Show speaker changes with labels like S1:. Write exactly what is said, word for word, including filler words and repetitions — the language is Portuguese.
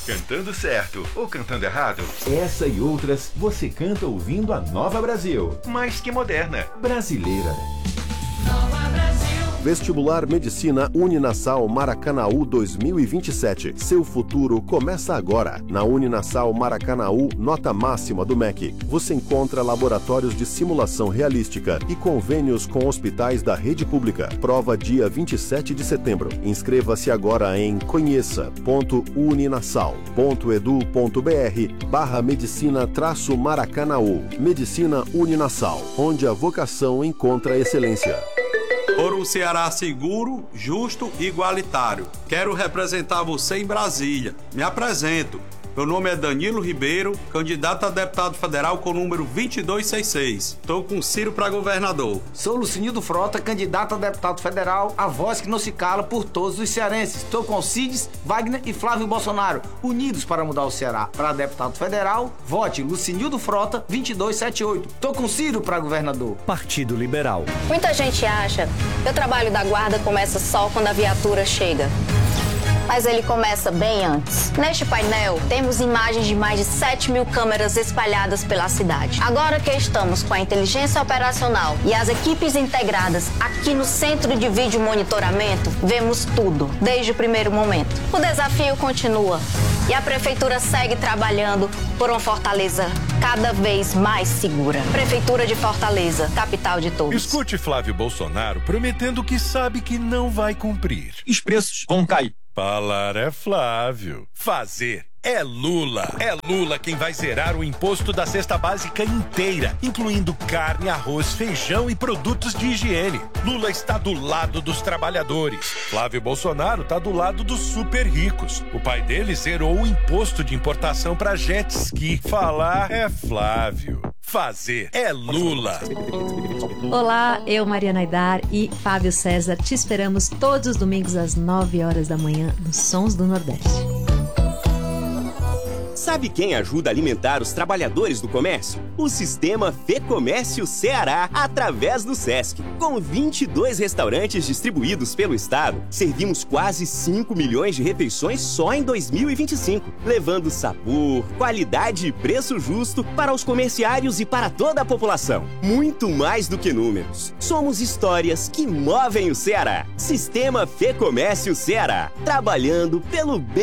S1: Cantando certo ou cantando errado? Essa e outras você canta ouvindo a Nova Brasil. Mais que moderna, brasileira.
S2: Nova Brasil.
S3: Vestibular Medicina Uninasal Maracanaú dois mil e vinte e sete. Seu futuro começa agora. Na Uninasal Maracanaú, nota máxima do M E C. Você encontra laboratórios de simulação realística e convênios com hospitais da rede pública. Prova dia vinte e sete de setembro. Inscreva-se agora em conheça ponto uninasal ponto edu ponto br barra medicina traço Maracanaú. Medicina Uninasal, onde a vocação encontra excelência.
S4: Por um Ceará seguro, justo e igualitário. Quero representar você em Brasília. Me apresento. Meu nome é Danilo Ribeiro, candidato a deputado federal com o número vinte e dois sessenta e seis. Estou com Ciro para governador.
S5: Sou Lucinildo Frota, candidato a deputado federal, a voz que não se cala por todos os cearenses. Estou com Alcides, Wagner e Flávio Bolsonaro, unidos para mudar o Ceará. Para deputado federal, vote Lucinildo Frota, vinte e dois setenta e oito. Estou com Ciro para governador.
S6: Partido Liberal.
S7: Muita gente acha que o trabalho da guarda começa só quando a viatura chega. Mas ele começa bem antes. Neste painel, temos imagens de mais de sete mil câmeras espalhadas pela cidade. Agora que estamos com a inteligência operacional e as equipes integradas aqui no Centro de Vídeo Monitoramento, vemos tudo, desde o primeiro momento. O desafio continua e a Prefeitura segue trabalhando por uma Fortaleza cada vez mais segura. Prefeitura de Fortaleza, capital de todos.
S8: Escute Flávio Bolsonaro prometendo que sabe que não vai cumprir.
S6: Os preços vão cair.
S8: Falar é Flávio. Fazer é Lula. É Lula quem vai zerar o imposto da cesta básica inteira, incluindo carne, arroz, feijão e produtos de higiene. Lula está do lado dos trabalhadores. Flávio Bolsonaro está do lado dos super ricos. O pai dele zerou o imposto de importação para jet ski. Falar é Flávio. Fazer é Lula.
S9: Olá, eu, Mariana Aidar e Fábio César, te esperamos todos os domingos às nove horas da manhã nos Sons do Nordeste.
S10: Sabe quem ajuda a alimentar os trabalhadores do comércio? O Sistema Fecomércio Ceará, através do Sesc. Com vinte e dois restaurantes distribuídos pelo estado, servimos quase cinco milhões de refeições só em dois mil e vinte e cinco, levando sabor, qualidade e preço justo para os comerciários e para toda a população. Muito mais do que números. Somos histórias que movem o Ceará. Sistema Fecomércio Ceará, trabalhando pelo bem